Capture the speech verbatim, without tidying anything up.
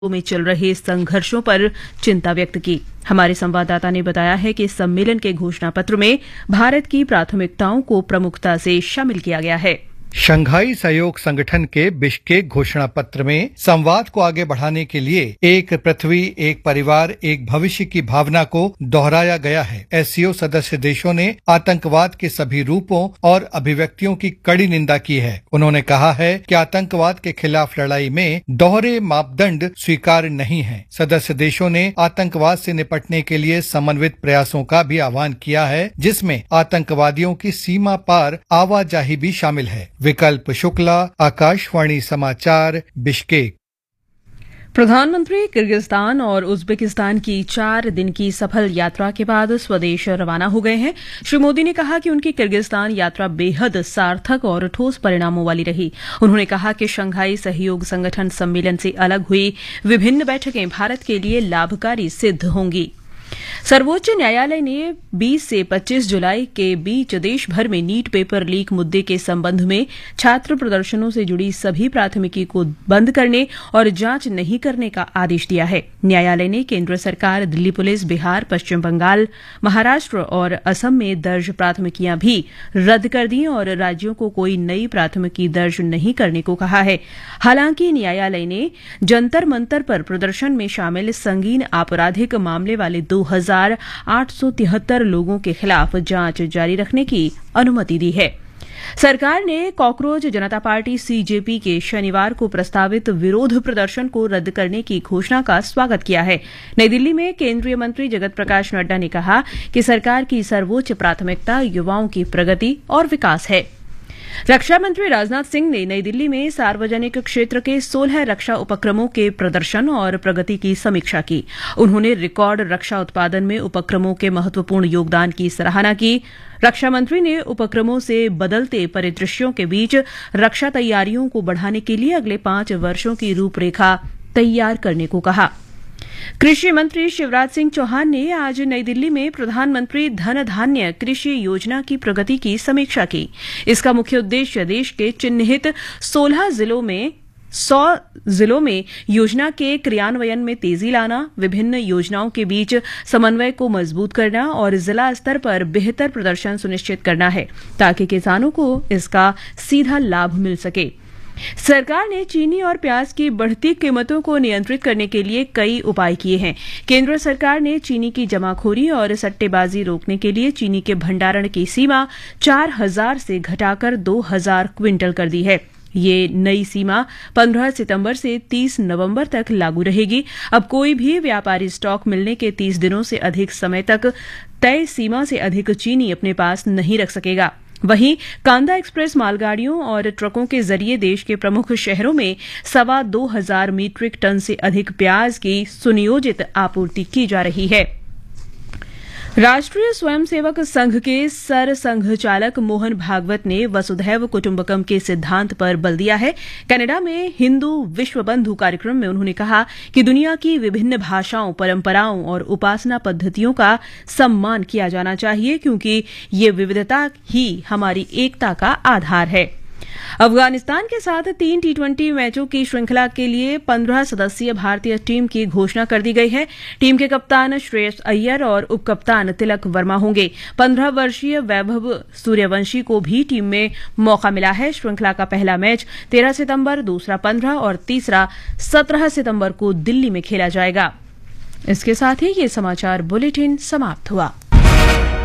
में चल रहे संघर्षों पर चिंता व्यक्त की। हमारे संवाददाता ने बताया है कि सम्मेलन के घोषणा पत्र में भारत की प्राथमिकताओं को प्रमुखता से शामिल किया गया है। शंघाई सहयोग संगठन के बिश्केक घोषणा पत्र में संवाद को आगे बढ़ाने के लिए एक पृथ्वी, एक परिवार, एक भविष्य की भावना को दोहराया गया है। एससीओ सदस्य देशों ने आतंकवाद के सभी रूपों और अभिव्यक्तियों की कड़ी निंदा की है। उन्होंने कहा है कि आतंकवाद के खिलाफ लड़ाई में दोहरे मापदंड स्वीकार्य नहीं है। सदस्य देशों ने आतंकवाद से निपटने के लिए समन्वित प्रयासों का भी आह्वान किया है, जिसमें आतंकवादियों की सीमा पार आवाजाही भी शामिल है। विकल्प शुक्ला, आकाशवाणी समाचार, बिश्केक। प्रधानमंत्री किर्गिस्तान और उज्बेकिस्तान की चार दिन की सफल यात्रा के बाद स्वदेश रवाना हो गए हैं। श्री मोदी ने कहा कि उनकी किर्गिस्तान यात्रा बेहद सार्थक और ठोस परिणामों वाली रही। उन्होंने कहा कि शंघाई सहयोग संगठन सम्मेलन से अलग हुई विभिन्न बैठकें भारत के लिए लाभकारी सिद्ध होंगी। सर्वोच्च न्यायालय ने बीस से पच्चीस जुलाई के बीच देश भर में नीट पेपर लीक मुद्दे के संबंध में छात्र प्रदर्शनों से जुड़ी सभी प्राथमिकी को बंद करने और जांच नहीं करने का आदेश दिया है। न्यायालय ने केंद्र सरकार, दिल्ली पुलिस, बिहार, पश्चिम बंगाल, महाराष्ट्र और असम में दर्ज प्राथमिकियां भी रद्द कर दी और राज्यों को कोई नई प्राथमिकी दर्ज नहीं करने को कहा है। हालांकि न्यायालय ने जंतर मंतर पर प्रदर्शन में शामिल संगीन आपराधिक मामले वाले दो हजार आठ सौ तिहत्तर लोगों के खिलाफ जांच जारी रखने की अनुमति दी है। सरकार ने कॉकरोच जनता पार्टी सीजेपी के शनिवार को प्रस्तावित विरोध प्रदर्शन को रद्द करने की घोषणा का स्वागत किया है। नई दिल्ली में केंद्रीय मंत्री जगत प्रकाश नड्डा ने कहा कि सरकार की सर्वोच्च प्राथमिकता युवाओं की प्रगति और विकास है। रक्षा मंत्री राजनाथ सिंह ने नई दिल्ली में सार्वजनिक क्षेत्र के सोलह रक्षा उपक्रमों के प्रदर्शन और प्रगति की समीक्षा की। उन्होंने रिकॉर्ड रक्षा उत्पादन में उपक्रमों के महत्वपूर्ण योगदान की सराहना की। रक्षा मंत्री ने उपक्रमों से बदलते परिदृश्यों के बीच रक्षा तैयारियों को बढ़ाने के लिए अगले पांच वर्षों की रूपरेखा तैयार करने को कहा। कृषि मंत्री शिवराज सिंह चौहान ने आज नई दिल्ली में प्रधानमंत्री धन धान्य कृषि योजना की प्रगति की समीक्षा की। इसका मुख्य उद्देश्य देश के चिन्हित सोलह जिलों में सौ जिलों में योजना के क्रियान्वयन में तेजी लाना, विभिन्न योजनाओं के बीच समन्वय को मजबूत करना और जिला स्तर पर बेहतर प्रदर्शन सुनिश्चित करना है, ताकि किसानों को इसका सीधा लाभ मिल सके। सरकार ने चीनी और प्याज की बढ़ती कीमतों को नियंत्रित करने के लिए कई उपाय किए हैं। केंद्र सरकार ने चीनी की जमाखोरी और सट्टेबाजी रोकने के लिए चीनी के भंडारण की सीमा चार हजार से घटाकर दो हजार क्विंटल कर दी है। ये नई सीमा पंद्रह सितंबर से तीस नवंबर तक लागू रहेगी। अब कोई भी व्यापारी स्टॉक मिलने के तीस दिनों से अधिक समय तक तय सीमा से अधिक चीनी अपने पास नहीं रख सकेगा। वहीं कांदा एक्सप्रेस मालगाड़ियों और ट्रकों के जरिए देश के प्रमुख शहरों में सवा दो हजार मीट्रिक टन से अधिक प्याज की सुनियोजित आपूर्ति की जा रही है। राष्ट्रीय स्वयंसेवक संघ के सर संघ चालक मोहन भागवत ने वसुधैव कुटुंबकम के सिद्धांत पर बल दिया है। कनाडा में हिंदू विश्व बंधु कार्यक्रम में उन्होंने कहा कि दुनिया की विभिन्न भाषाओं, परंपराओं और उपासना पद्धतियों का सम्मान किया जाना चाहिए, क्योंकि ये विविधता ही हमारी एकता का आधार है। अफगानिस्तान के साथ तीन टी ट्वेंटी मैचों की श्रृंखला के लिए पंद्रह सदस्यीय भारतीय टीम की घोषणा कर दी गई है। टीम के कप्तान श्रेयस अय्यर और उपकप्तान तिलक वर्मा होंगे। पंद्रह वर्षीय वैभव सूर्यवंशी को भी टीम में मौका मिला है। श्रृंखला का पहला मैच तेरह सितंबर, दूसरा पंद्रह और तीसरा सत्रह सितंबर को दिल्ली में खेला जाएगा। इसके साथ ही ये समाचार बुलेटिन समाप्त हुआ।